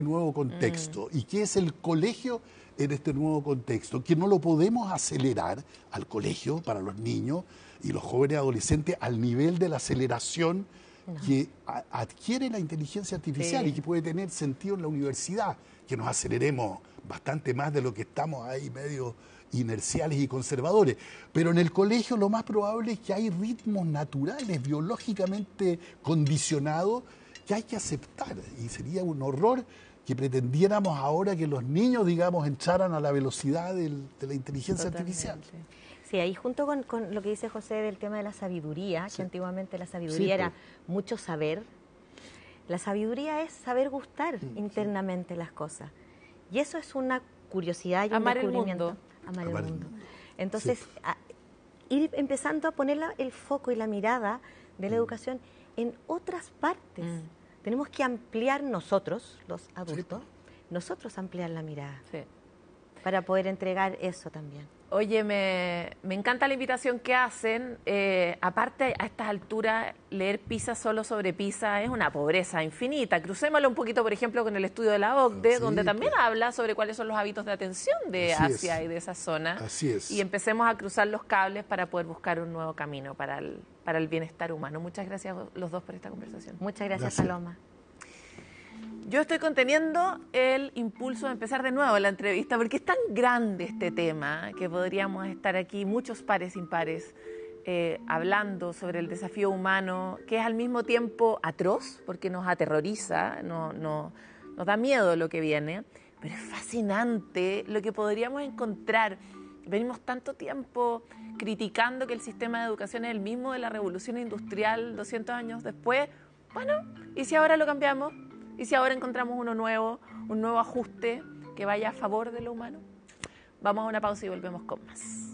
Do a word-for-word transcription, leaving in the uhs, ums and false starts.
nuevo contexto. Mm. ¿Y qué es el colegio en este nuevo contexto? Que no lo podemos acelerar al colegio para los niños y los jóvenes adolescentes al nivel de la aceleración no. que a, adquiere la inteligencia artificial, sí. y que puede tener sentido en la universidad, que nos aceleremos bastante más de lo que estamos ahí medio inerciales y conservadores. Pero en el colegio lo más probable es que hay ritmos naturales, biológicamente condicionados, que hay que aceptar. Y sería un horror que pretendiéramos ahora que los niños, digamos, entraran a la velocidad del, de la inteligencia Totalmente. artificial. Sí, ahí junto con, con lo que dice José del tema de la sabiduría, sí. que antiguamente la sabiduría sí, era pues. mucho saber, la sabiduría es saber gustar sí. internamente las cosas. Y eso es una curiosidad y un Amar descubrimiento. El mundo. Amar, Amar el mundo. el mundo. Entonces, sí. a, ir empezando a poner la, el foco y la mirada de la mm. educación en otras partes. Mm. Tenemos que ampliar nosotros, los adultos, sí. nosotros ampliar la mirada sí. para poder entregar eso también. Oye, me, me encanta la invitación que hacen. Eh, aparte, a estas alturas, leer PISA solo sobre PISA es una pobreza infinita. Crucémoslo un poquito, por ejemplo, con el estudio de la O C D E, sí, donde también pues. habla sobre cuáles son los hábitos de atención de Así Asia es. y de esa zona. Así es. Y empecemos a cruzar los cables para poder buscar un nuevo camino para el, para el bienestar humano. Muchas gracias a los dos por esta conversación. Muchas gracias, gracias. Paloma. Yo estoy conteniendo el impulso de empezar de nuevo la entrevista porque es tan grande este tema que podríamos estar aquí muchos pares impares eh, hablando sobre el desafío humano, que es al mismo tiempo atroz porque nos aterroriza, no, no, nos da miedo lo que viene, pero es fascinante lo que podríamos encontrar. Venimos tanto tiempo criticando que el sistema de educación es el mismo de la revolución industrial doscientos años después. Bueno, ¿y si ahora lo cambiamos? ¿Y si ahora encontramos uno nuevo, un nuevo ajuste que vaya a favor de lo humano? Vamos a una pausa y volvemos con más.